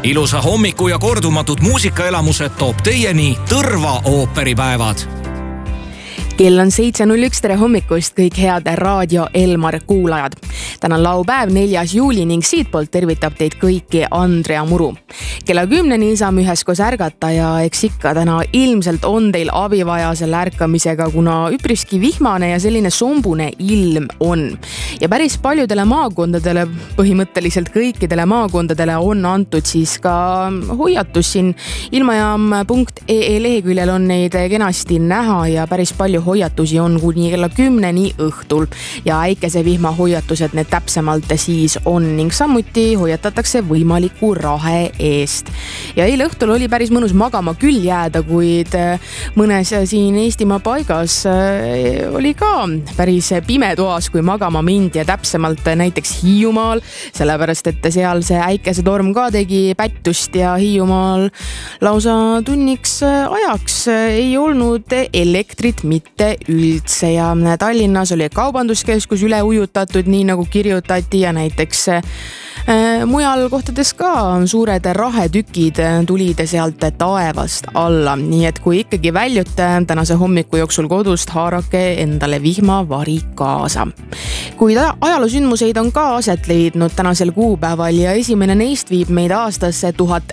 Ilusa hommiku ja kordumatud muusikaelamused toob teieni Tõrva ooperipäevad. Kell on 7.01, tere hommikust kõik head Raadio Elmar kuulajad. Täna on laupäev 4. juuli ning siitpoolt tervitab teid kõiki Andrea Muru. Kella 10 saame üheskoos ärgata ja eks ikka täna ilmselt on teil abi vaja selle ärkamisega, kuna üpriski vihmane ja selline sombune ilm on. Ja päris paljudele maakondadele, põhimõtteliselt kõikidele maakondadele on antud siis ka hoiatus siin. Ilmajaam.ee leheküljel on neid kenasti näha ja päris palju hoiatusi on kuni kella 10 õhtul ja äikesevihma hoiatused need täpsemalt siis on ning samuti hoiatatakse võimaliku rahe eest. Ja eile õhtul oli päris mõnus magama küll jääda, kuid mõnes siin Eestimaa paigas oli ka päris pime toas, kui magama mindi ja täpsemalt näiteks Hiiumaal, sellepärast et seal see äikesetorm ka tegi pättust ja Hiiumaal lausa tunniks ajaks ei olnud elektrit mitte üldse ja Tallinnas oli kaubanduskeskus üle ujutatud, nii nagu kirjutati ja näiteks mujal kohtades ka suured rahetükid tulid sealt taevast alla, nii et kui ikkagi väljute tänase hommiku jooksul kodust, haarake endale vihmavari kaasa. Kuid ajaloosündmuseid on ka aset leidnud tänasel kuupäeval ja esimene neist viib meid aastasse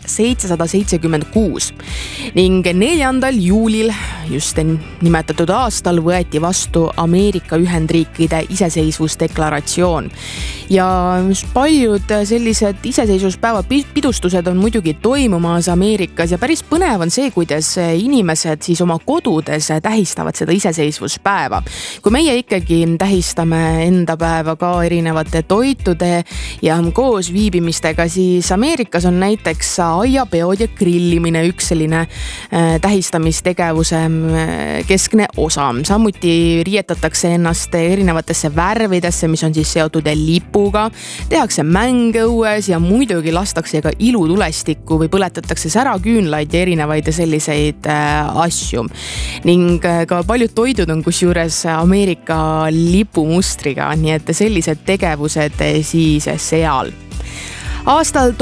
1776 ning 4. juulil just nimetatud aastal võeti vastu Ameerika Ühendriikide iseseisvusdeklaratsioon ja paljud sellised iseseisvuspäeva pidustused on muidugi toimumas Ameerikas ja päris põnev on see, kuidas inimesed siis oma kodudes tähistavad seda iseseisvuspäeva. Kui meie ikkagi tähistame enda päeva ka erinevate toitude ja koos viibimistega, siis Ameerikas on näiteks aiapeod ja grillimine üks selline tähistamistegevuse keskne osa. Samuti riietatakse ennast erinevatesse värvidesse, mis on siis seotud lipuga, tehakse mänge õues ja muidugi lastakse ka ilutulestikku või põletatakse säraküünlaid ja erinevaid selliseid asju. Ning ka paljud toidud on kusjuures Ameerika lipumustriga, nii et sellised tegevused siis seal. Aastal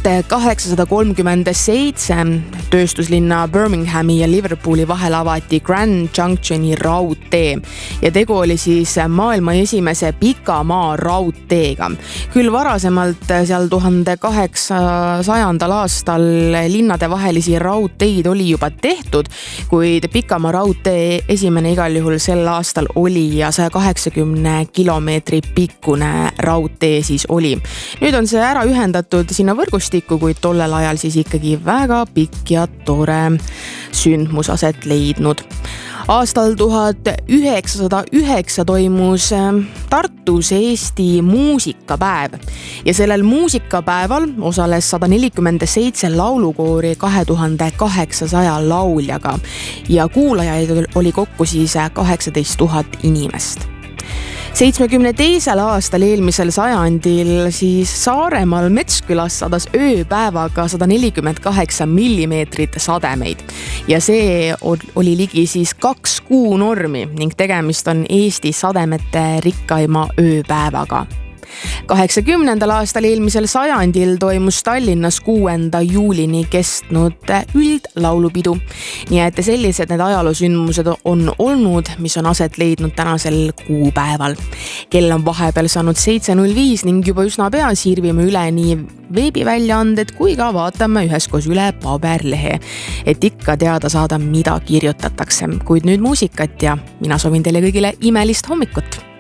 1837 tööstuslinna Birminghami ja Liverpooli vahel avati Grand Junctioni raudtee ja tegu oli siis maailma esimese pikamaa raudteega. Küll varasemalt seal 1800. aastal linnade vahelisi raudteid oli juba tehtud, kuid pikamaa raudtee esimene igal juhul sel aastal oli ja 180 kilomeetri pikkune raudtee siis oli. Nüüd on see ära ühendatud sinna võrgustikku, kuid tollel ajal siis ikkagi väga pikk ja tore sündmus aset leidnud. Aastal 1909 toimus Tartus Eesti muusikapäev ja sellel muusikapäeval osales 147 laulukoori 2800 lauljaga ja kuulajaid oli kokku siis 18 000 inimest. 72. aastal eelmisel sajandil siis Saaremaal Metskülas sadas ööpäevaga 148 millimeetrit sademeid ja see oli ligi siis 2 kuunormi ning tegemist on Eesti sademete rikkaima ööpäevaga. 80. aastal eelmisel sajandil toimus Tallinnas 6. juulini kestnud üldlaulupidu. Nii et sellised need ajaloosündmused on olnud, mis on aset leidnud tänasel kuupäeval. Kell on vahepeal saanud 7.05 ning juba üsna pea sirvime üle nii veebiväljaanded kui ka vaatame üheskoos üle paberlehe, et ikka teada saada, mida kirjutatakse. Kuid nüüd muusikat ja mina soovin teile kõigile imelist hommikut.